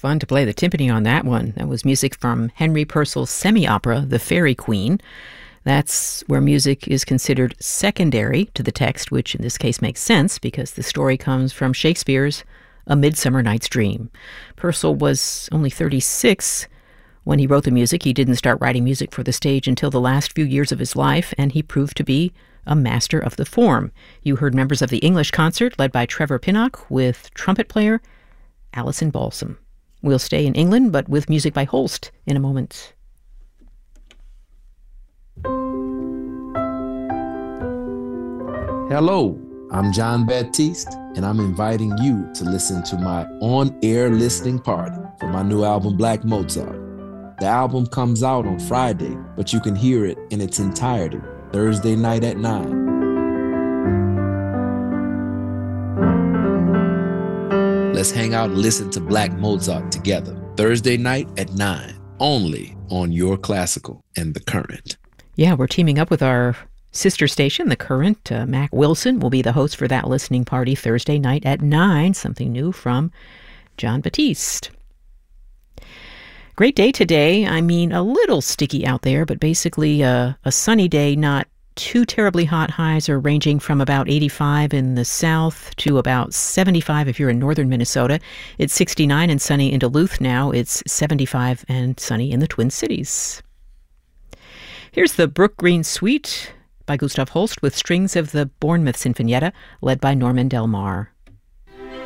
Fun to play the timpani on that one. That was music from Henry Purcell's semi-opera, The Fairy Queen. That's where music is considered secondary to the text, which in this case makes sense because the story comes from Shakespeare's A Midsummer Night's Dream. Purcell was only 36 when he wrote the music. He didn't start writing music for the stage until the last few years of his life, and he proved to be a master of the form. You heard members of the English concert led by Trevor Pinnock with trumpet player Alison Balsam. We'll stay in England, but with music by Holst in a moment. Hello, I'm John Baptiste, and I'm inviting you to listen to my on-air listening party for my new album, Black Mozart. The album comes out on Friday, but you can hear it in its entirety Thursday night at 9. Let's hang out and listen to Black Mozart together Thursday night at 9, only on Your Classical and The Current. Yeah, we're teaming up with our sister station, The Current. Mac Wilson will be the host for that listening party Thursday night at 9, something new from John Batiste. Great day today. I mean, a little sticky out there, but basically a sunny day, not too terribly hot. Highs are ranging from about 85 in the south to about 75 if you're in northern Minnesota. It's 69 and sunny in Duluth now. It's 75 and sunny in the Twin Cities. Here's the Brook Green Suite by Gustav Holst with strings of the Bournemouth Sinfonietta led by Norman Del Mar.